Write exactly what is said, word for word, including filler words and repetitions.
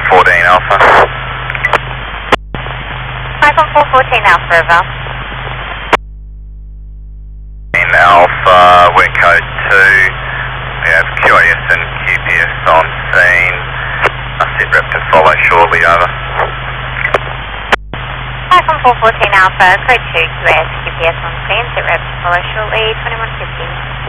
fourteen Alpha. five one four fourteen Alpha, over. In Alpha, wind code two. We have Q A S and Q P S on scene. I sit rep to follow shortly, over. five one four fourteen Alpha, code two, Q A S, Q P S on scene, sit rep to follow shortly, twenty-one fifty.